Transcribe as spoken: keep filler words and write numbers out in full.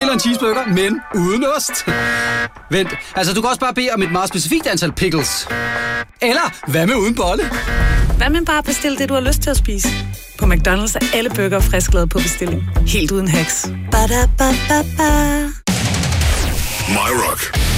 eller en cheeseburger, men uden ost. Vent, altså du kan også bare bede om et meget specifikt antal pickles. Eller, hvad med uden bolle? Hvad med bare bestille det, du har lyst til at spise? På McDonald's er alle burger frisklavet på bestilling. Helt uden hacks. Ba-da-ba-ba-ba. My Rock.